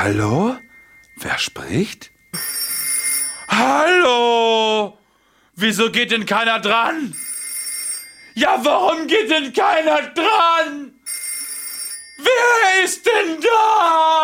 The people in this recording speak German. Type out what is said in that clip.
Hallo? Wer spricht? Hallo? Wieso geht denn keiner dran? Ja, warum geht denn keiner dran? Wer ist denn da?